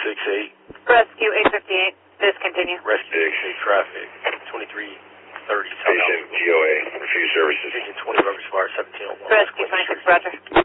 868. Rescue 858. Discontinue. Rescue 868 traffic. 2330 Station GOA. Refuse services. Station 20 Rogers Fire 1701. Rescue 26, Roger.